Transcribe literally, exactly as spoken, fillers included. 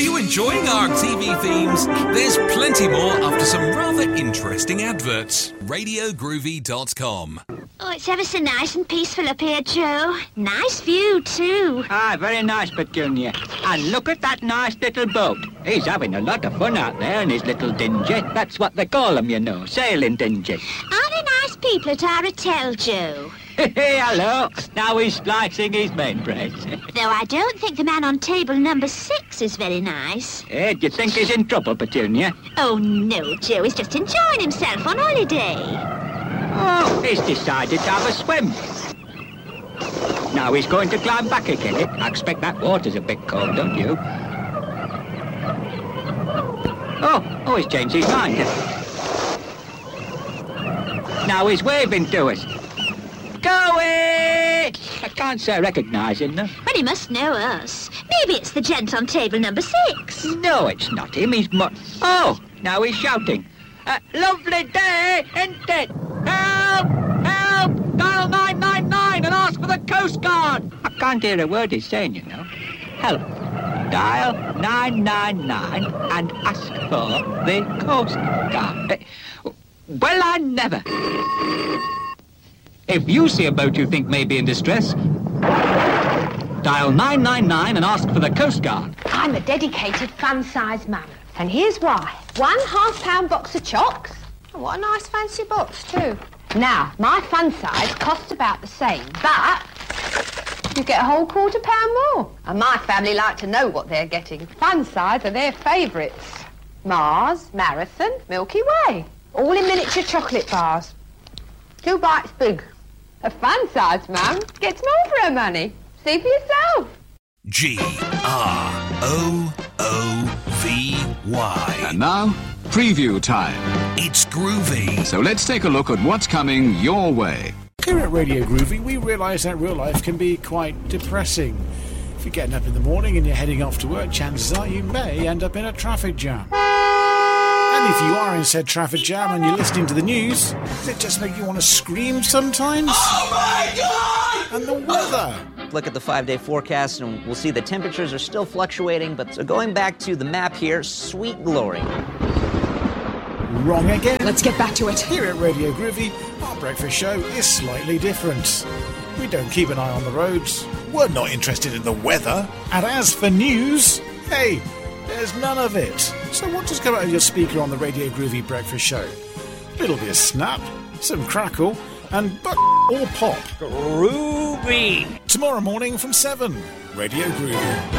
you enjoying our T V themes? There's plenty more after some rather interesting adverts. radio groovy dot com. Oh, it's ever so nice and peaceful up here, Joe. Nice view, too. Ah, very nice, Petunia. And look at that nice little boat. He's having a lot of fun out there in his little dinghy. That's what they call them, you know, sailing dinghy. Are they nice people at our hotel, Joe? Hey, hello. Now he's splicing his mainbrace. Though I don't think the man on table number six is very nice. Hey, do you think he's in trouble, Petunia? Oh, no, Joe. He's just enjoying himself on holiday. Oh, he's decided to have a swim. Now he's going to climb back again. I expect that water's a bit cold, don't you? Oh, oh, he's changed his mind. Now he's waving to us. Go away! I can't say I recognise him, though. Well, he must know us. Maybe it's the gent on table number six. No, it's not him. He's mu- Oh, now he's shouting. A lovely day, isn't it? Help! Help! Dial nine nine nine and ask for the Coast Guard! I can't hear a word he's saying, you know. Help. Dial nine nine nine and ask for the Coast Guard. Uh, well, I never. If you see a boat you think may be in distress, dial nine nine nine and ask for the Coast Guard. I'm a dedicated fun-sized man. And here's why. One half-pound box of chocks. Oh, what a nice fancy box, too. Now, my fun size costs about the same, but you get a whole quarter pound more. And my family like to know what they're getting. Fun size are their favourites. Mars, Marathon, Milky Way. All in miniature chocolate bars. Two bites big. A fun-sized man gets more for her money. See for yourself. G R O O V Y. And now, preview time. It's groovy. So let's take a look at what's coming your way. Here at Radio Groovy, we realise that real life can be quite depressing. If you're getting up in the morning and you're heading off to work, chances are you may end up in a traffic jam. And if you are in said traffic jam and you're listening to the news, does it just make you want to scream sometimes? Oh my God! And the weather. Look at the five-day forecast and we'll see the temperatures are still fluctuating, but so going back to the map here, sweet glory. Wrong again. Let's get back to it. Here at Radio Groovy, our breakfast show is slightly different. We don't keep an eye on the roads. We're not interested in the weather. And as for news, hey, there's none of it. So what does come out of your speaker on the Radio Groovy breakfast show? A little bit of snap, some crackle, and buck or pop. Groovy. Tomorrow morning from seven. Radio Groovy.